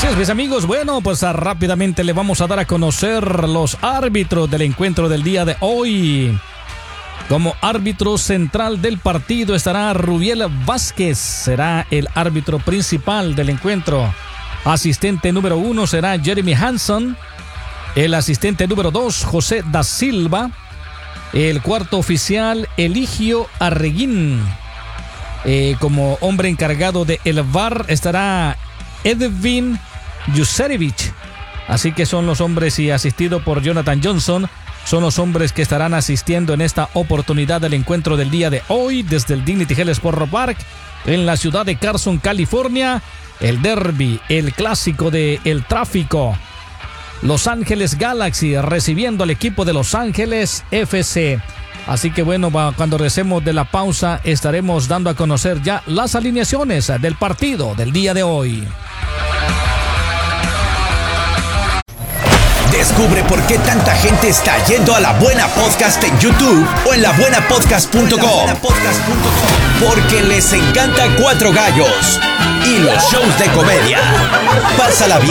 Así es, mis amigos. Bueno, pues rápidamente le vamos a dar a conocer los árbitros del encuentro del día de hoy. Como árbitro central del partido estará Rubiel Vázquez, será el árbitro principal del encuentro. Asistente número 1 será Jeremy Hanson. El asistente número 2, José da Silva. El cuarto oficial, Eligio Arreguín. Como hombre encargado de el VAR estará Edwin Juserevich. Así que son los hombres, y asistido por Jonathan Johnson, son los hombres que estarán asistiendo en esta oportunidad del encuentro del día de hoy desde el Dignity Health Sport Park en la ciudad de Carson, California. El derby, el clásico de el tráfico. Los Ángeles Galaxy recibiendo al equipo de Los Ángeles FC. Así que bueno, cuando regresemos de la pausa estaremos dando a conocer ya las alineaciones del partido del día de hoy. Descubre por qué tanta gente está yendo a La Buena Podcast en YouTube o en labuenapodcast.com. Porque les encanta Cuatro Gallos y los shows de comedia. Pásala bien